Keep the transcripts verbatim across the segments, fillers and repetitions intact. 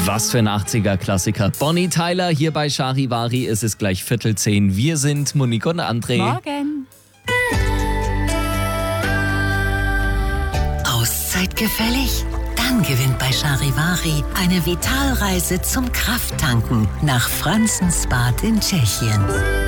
Was für ein achtziger-Klassiker. Bonnie Tyler hier bei Charivari. Es ist gleich Viertel zehn. Wir sind Monique und André. Morgen. Auszeit gefällig? Dann gewinnt bei Charivari eine Vitalreise zum Krafttanken nach Franzensbad in Tschechien.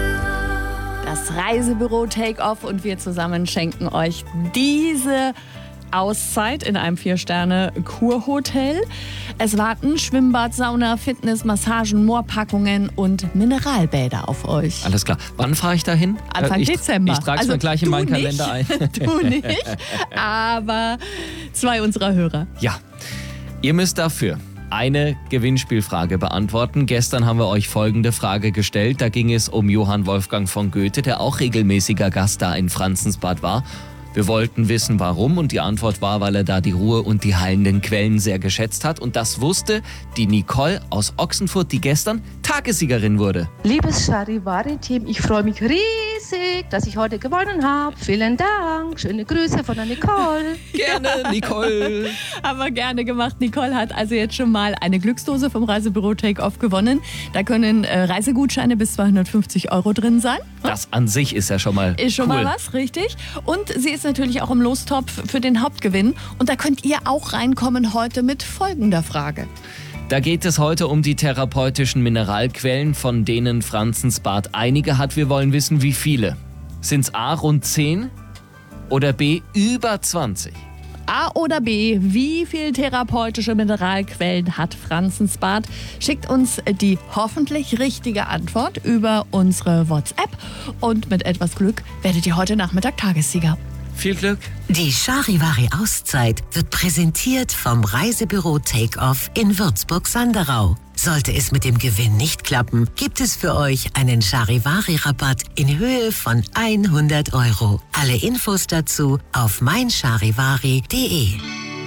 Das Reisebüro Take-Off und wir zusammen schenken euch diese Auszeit in einem Vier-Sterne-Kurhotel. Es warten Schwimmbad, Sauna, Fitness, Massagen, Moorpackungen und Mineralbäder auf euch. Alles klar. Wann fahre ich da hin? Anfang ich, Dezember. Ich trage es also mir gleich in meinen nicht, Kalender ein. Du nicht, aber zwei unserer Hörer. Ja, ihr müsst dafür eine Gewinnspielfrage beantworten. Gestern haben wir euch folgende Frage gestellt. Da ging es um Johann Wolfgang von Goethe, der auch regelmäßiger Gast da in Franzensbad war. Wir wollten wissen, warum, und die Antwort war, weil er da die Ruhe und die heilenden Quellen sehr geschätzt hat. Und das wusste die Nicole aus Ochsenfurt, die gestern Tagessiegerin wurde. Liebes Charivari-Team, ich freue mich riesig, dass ich heute gewonnen habe. Vielen Dank. Schöne Grüße von der Nicole. Gerne, Nicole. Haben wir gerne gemacht. Nicole hat also jetzt schon mal eine Glücksdose vom Reisebüro Take-Off gewonnen. Da können äh, Reisegutscheine bis zweihundertfünfzig Euro drin sein. Das an sich ist ja schon mal Ist schon cool. mal was, richtig. Und sie ist natürlich auch im Lostopf für den Hauptgewinn. Und da könnt ihr auch reinkommen heute mit folgender Frage. Da geht es heute um die therapeutischen Mineralquellen, von denen Franzensbad einige hat. Wir wollen wissen, wie viele. Sind es A, rund zehn oder B, über zwanzig? A oder B, wie viel therapeutische Mineralquellen hat Franzensbad? Schickt uns die hoffentlich richtige Antwort über unsere WhatsApp. Und mit etwas Glück werdet ihr heute Nachmittag Tagessieger. Viel Glück. Die Charivari-Auszeit wird präsentiert vom Reisebüro Take-Off in Würzburg-Sanderau. Sollte es mit dem Gewinn nicht klappen, gibt es für euch einen Charivari-Rabatt in Höhe von hundert Euro. Alle Infos dazu auf mein charivari punkt de.